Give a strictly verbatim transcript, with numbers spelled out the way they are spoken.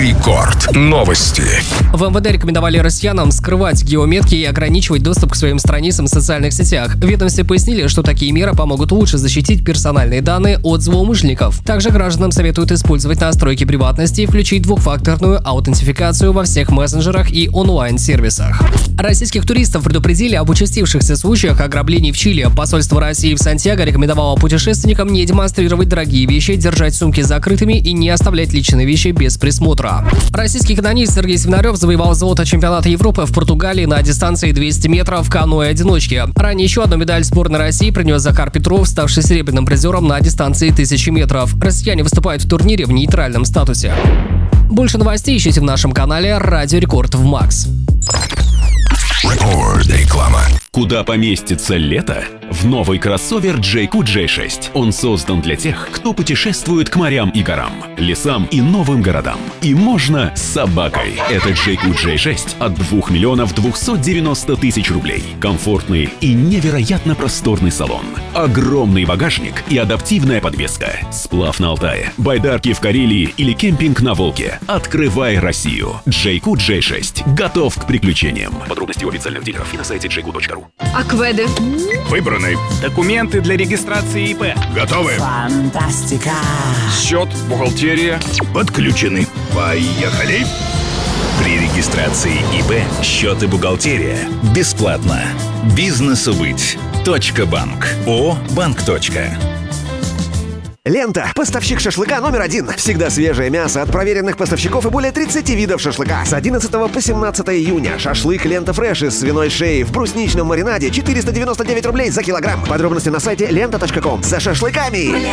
Рекорд. Новости. В эм вэ дэ рекомендовали россиянам скрывать геометки и ограничивать доступ к своим страницам в социальных сетях. В ведомстве пояснили, что такие меры помогут лучше защитить персональные данные от злоумышленников. Также гражданам советуют использовать настройки приватности и включить двухфакторную аутентификацию во всех мессенджерах и онлайн-сервисах. Российских туристов предупредили об участившихся случаях ограблений в Чили. Посольство России в Сантьяго рекомендовало путешественникам не демонстрировать дорогие вещи, держать сумки закрытыми и не оставлять личные вещи без присмотра. Российский канонист Сергей Свинарев завоевал золото чемпионата Европы в Португалии на дистанции двести метров в каноэ-одиночке. Ранее еще одну медаль сборной России принес Захар Петров, ставший серебряным призером на дистанции тысячи метров. Россияне выступают в турнире в нейтральном статусе. Больше новостей ищите в нашем канале «Радио Рекорд» в Макс. Рекорд. Реклама. Куда поместится лето? В новый кроссовер Джейку джей шесть. Он создан для тех, кто путешествует к морям и горам, лесам и новым городам. И можно с собакой. Это Джейку джей шесть от двух миллионов двухсот девяноста тысяч рублей. Комфортный и невероятно просторный салон. Огромный багажник и адаптивная подвеска. Сплав на Алтае, байдарки в Карелии или кемпинг на Волге. Открывай Россию. Джейку джей шесть. Готов к приключениям. Подробности у официальных дилеров и на сайте джейку точка ру. Акведы. Выбраны. Документы для регистрации ИП. Готовы. Фантастика. Счет, бухгалтерия. Подключены. Поехали. При регистрации ИП счет и бухгалтерия бесплатно. Бизнесу быть. Точка банк. ООО «Банк. Лента. Поставщик шашлыка номер один. Всегда свежее мясо от проверенных поставщиков и более тридцати видов шашлыка. С одиннадцатого по семнадцатое июня. Шашлык Лента Фреш из свиной шеи в брусничном маринаде. четыреста девяносто девять рублей за килограмм. Подробности на сайте лента точка ком. За шашлыками.